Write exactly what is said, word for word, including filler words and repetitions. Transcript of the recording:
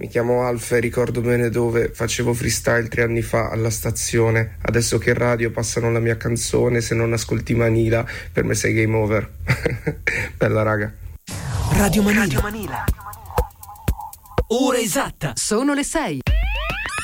Mi chiamo Alf e ricordo bene dove facevo freestyle tre anni fa alla stazione. Adesso che in radio passano la mia canzone, se non ascolti Manila, per me sei game over. Bella raga. Radio Manila. Radio Manila. Ora esatta. Sono le sei.